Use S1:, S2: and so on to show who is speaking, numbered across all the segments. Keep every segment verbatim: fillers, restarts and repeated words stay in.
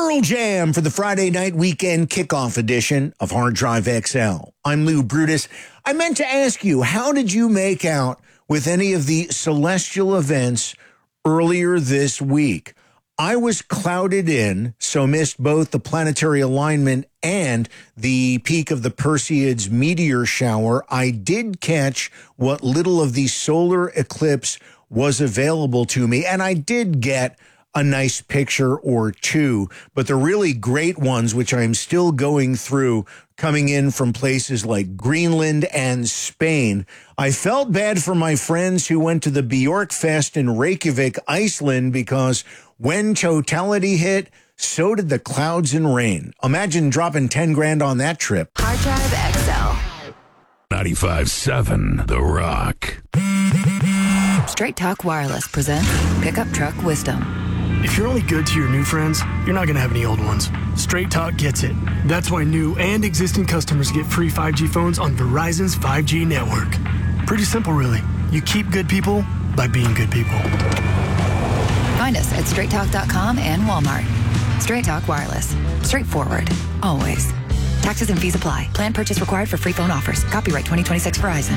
S1: Pearl Jam for the Friday night weekend kickoff edition of Hard Drive X L. I'm Lou Brutus. I meant to ask you, how did you make out with any of the celestial events earlier this week? I was clouded in, so missed both the planetary alignment and the peak of the Perseids meteor shower. I did catch what little of the solar eclipse was available to me, and I did get a nice picture or two, but the really great ones, which I'm still going through, coming in from places like Greenland and Spain. I felt bad for my friends who went to the Bjorkfest in Reykjavik, Iceland, because when totality hit, so did the clouds and rain. Imagine dropping ten grand on that trip.
S2: Hard Drive X L.
S3: ninety-five point seven The Rock.
S2: Straight Talk Wireless presents Pickup Truck Wisdom.
S4: If you're only good to your new friends, you're not going to have any old ones. Straight Talk gets it. That's why new and existing customers get free five G phones on Verizon's five G network. Pretty simple, really. You keep good people by being good people.
S2: Find us at straight talk dot com and Walmart. Straight Talk Wireless. Straightforward. Always. Taxes and fees apply. Plan purchase required for free phone offers. Copyright twenty twenty-six Verizon.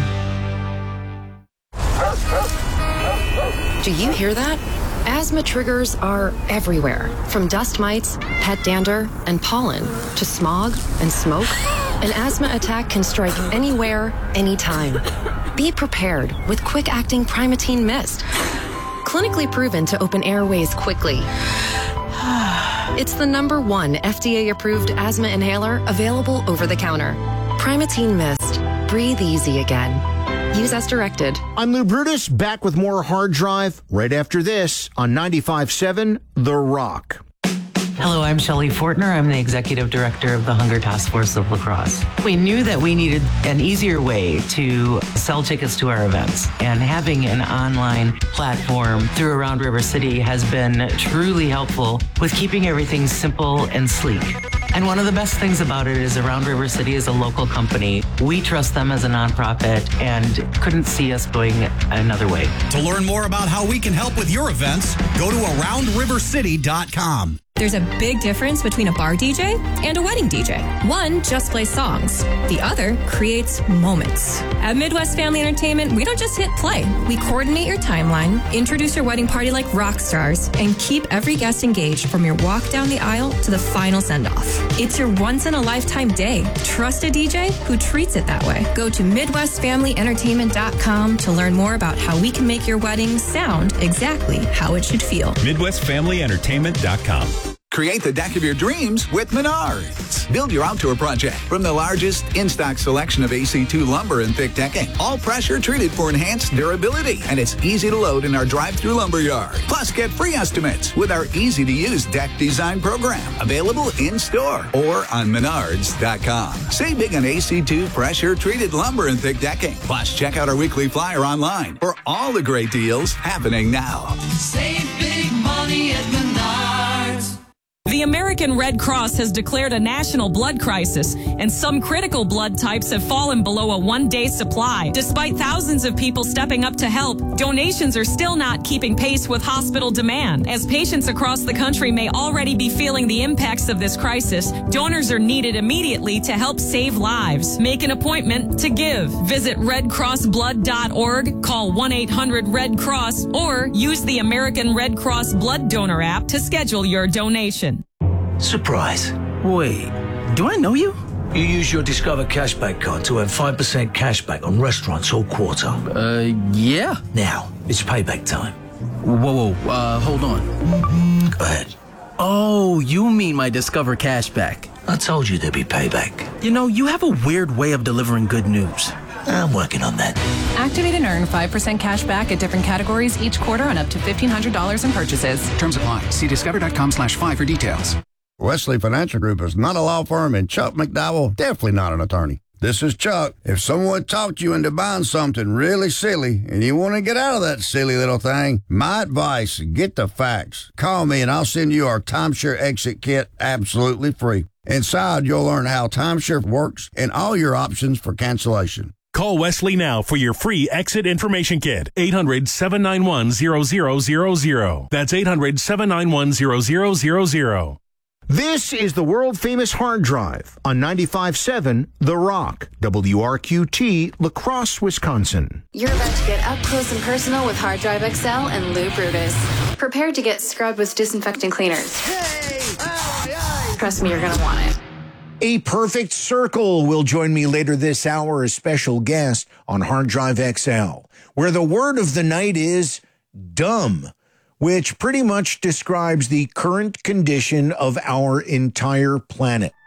S5: Do you hear that? Asthma triggers are everywhere, from dust mites, pet dander, and pollen, to smog and smoke. An asthma attack can strike anywhere, anytime. Be prepared with quick-acting Primatene Mist. Clinically proven to open airways quickly. It's the number one F D A-approved asthma inhaler available over the counter. Primatene Mist. Breathe easy again. Use as directed.
S1: I'm Lou Brutus, back with more Hard Drive right after this on ninety-five point seven The Rock.
S6: Hello, I'm Shelley Fortner. I'm the Executive Director of the Hunger Task Force of La Crosse. We knew that we needed an easier way to sell tickets to our events, and having an online platform through Around River City has been truly helpful with keeping everything simple and sleek. And one of the best things about it is Around River City is a local company. We trust them as a nonprofit and couldn't see us going another way.
S7: To learn more about how we can help with your events, go to around river city dot com.
S8: There's a big difference between a bar D J and a wedding D J. One just plays songs. The other creates moments. At Midwest Family Entertainment, we don't just hit play. We coordinate your timeline, introduce your wedding party like rock stars, and keep every guest engaged from your walk down the aisle to the final send-off. It's your once-in-a-lifetime day. Trust a D J who treats it that way. Go to midwest family entertainment dot com to learn more about how we can make your wedding sound exactly how it should feel.
S9: midwest family entertainment dot com.
S10: Create the deck of your dreams with Menards. Build your outdoor project from the largest in-stock selection of A C two lumber and thick decking. All pressure treated for enhanced durability. And it's easy to load in our drive-through lumber yard. Plus, get free estimates with our easy-to-use deck design program. Available in-store or on menards dot com. Save big on A C two pressure-treated lumber and thick decking. Plus, check out our weekly flyer online for all the great deals happening now.
S11: Save big money at Menards.
S12: The American Red Cross has declared a national blood crisis, and some critical blood types have fallen below a one-day supply. Despite thousands of people stepping up to help, donations are still not keeping pace with hospital demand. As patients across the country may already be feeling the impacts of this crisis, donors are needed immediately to help save lives. Make an appointment to give. Visit red cross blood dot org, call one eight hundred red cross, or use the American Red Cross Blood Donor app to schedule your donation.
S13: Surprise. Wait, do I know you? You use your Discover Cashback card to earn five percent cashback on restaurants all quarter.
S14: Uh, yeah.
S13: Now, it's payback time.
S14: Whoa, whoa, uh, hold on.
S13: Go ahead.
S14: Oh, you mean my Discover Cashback.
S13: I told you there'd be payback.
S14: You know, you have a weird way of delivering good news.
S13: I'm working on that.
S15: Activate and earn five percent cash back at different categories each quarter on up to fifteen hundred dollars in purchases.
S16: Terms apply. See discover dot com slash five for details.
S17: Wesley Financial Group is not a law firm, and Chuck McDowell definitely not an attorney. This is Chuck. If someone talked you into buying something really silly and you want to get out of that silly little thing, my advice, get the facts. Call me and I'll send you our timeshare exit kit absolutely free. Inside, you'll learn how timeshare works and all your options for cancellation.
S3: Call Wesley now for your free exit information kit. eight hundred, seven nine one, zero zero zero zero. That's eight hundred, seven nine one, zero zero zero zero.
S1: This is the world-famous hard drive on ninety-five point seven The Rock, W R Q T, La Crosse, Wisconsin.
S18: You're about to get up close and personal with Hard Drive X L and Lou Brutus. Prepare to get scrubbed with disinfecting cleaners. Hey! Trust me, you're going to want it.
S1: A Perfect Circle will join me later this hour as special guest on Hard Drive X L, where the word of the night is dumb, which pretty much describes the current condition of our entire planet.